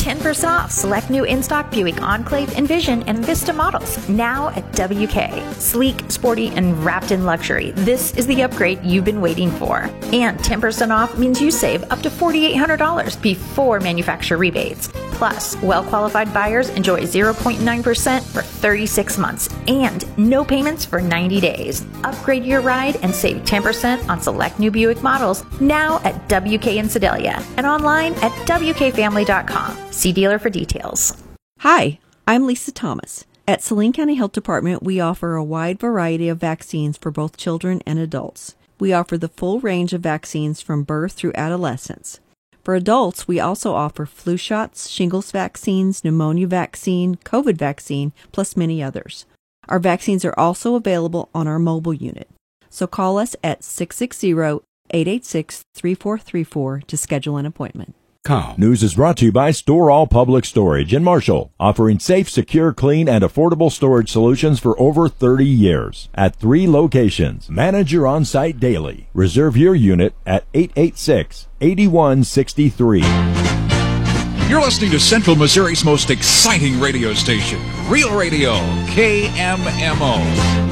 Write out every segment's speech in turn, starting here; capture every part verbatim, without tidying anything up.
ten percent off select new in-stock Buick Enclave, Envision, and Vista models now at W K. Sleek, sporty, and wrapped in luxury. This is the upgrade you've been waiting for. And ten percent off means you save up to four thousand eight hundred dollars before manufacturer rebates. Plus, well-qualified buyers enjoy zero point nine percent for thirty-six months and no payments for ninety days. Upgrade your ride and save ten percent on select new Buick models now at W K in Sedalia and online at W K family dot com. See dealer for details. Hi, I'm Lisa Thomas. At Saline County Health Department, we offer a wide variety of vaccines for both children and adults. We offer the full range of vaccines from birth through adolescence. For adults, we also offer flu shots, shingles vaccines, pneumonia vaccine, COVID vaccine, plus many others. Our vaccines are also available on our mobile unit. So call us at six six zero, eight eight six, three four three four to schedule an appointment. Com. News is brought to you by Store All Public Storage in Marshall, offering safe, secure, clean, and affordable storage solutions for over thirty years. At three locations, manage your on-site daily. Reserve your unit at eight eight six, eight one six three. You're listening to Central Missouri's most exciting radio station, Real Radio, K M M O.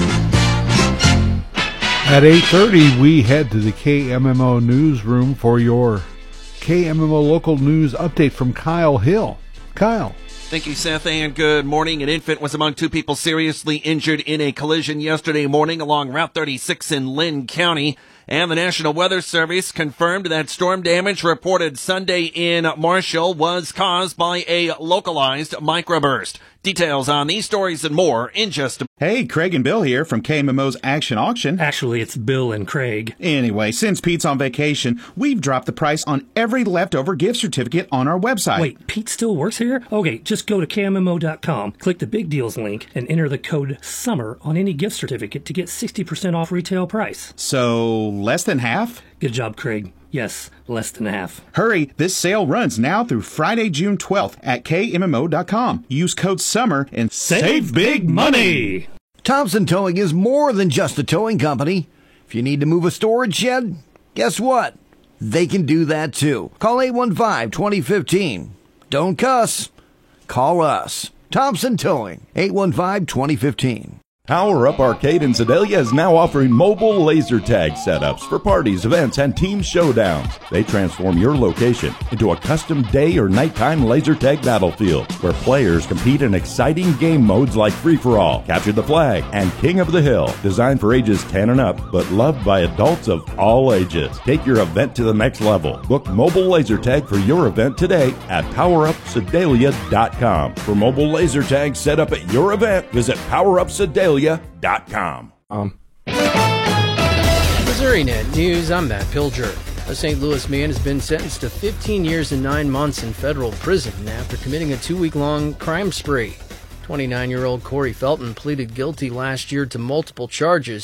At eight thirty, we head to the K M M O newsroom for your K M M O local news update from Kyle Hill. Kyle. Thank you, Seth, and good morning. An infant was among two people seriously injured in a collision yesterday morning along Route thirty-six in Lynn County. And the National Weather Service confirmed that storm damage reported Sunday in Marshall was caused by a localized microburst. Details on these stories and more in just a Hey, Craig and Bill here from K M M O's Action Auction. Actually, it's Bill and Craig. Anyway, since Pete's on vacation, we've dropped the price on every leftover gift certificate on our website. Wait, Pete still works here? Okay, just go to K M M O dot com, click the Big Deals link, and enter the code SUMMER on any gift certificate to get sixty percent off retail price. So, less than half? Good job, Craig. Yes, less than half. Hurry, this sale runs now through Friday, June twelfth at K M M O dot com. Use code SUMMER and save, save big money! Thompson Towing is more than just a towing company. If you need to move a storage shed, guess what? They can do that too. Call eight one five, two zero one five. Don't cuss. Call us. Thompson Towing, eight one five, two zero one five. Power Up Arcade in Sedalia is now offering mobile laser tag setups for parties, events, and team showdowns. They transform your location into a custom day or nighttime laser tag battlefield where players compete in exciting game modes like Free-for-All, Capture the Flag, and King of the Hill. Designed for ages ten and up, but loved by adults of all ages. Take your event to the next level. Book mobile laser tag for your event today at power up sedalia dot com. For mobile laser tag set up at your event, visit power up sedalia dot com. Um. MissouriNet News, I'm Matt Pilger. A Saint Louis man has been sentenced to fifteen years and nine months in federal prison after committing a two-week-long crime spree. twenty-nine-year-old Corey Felton pleaded guilty last year to multiple charges,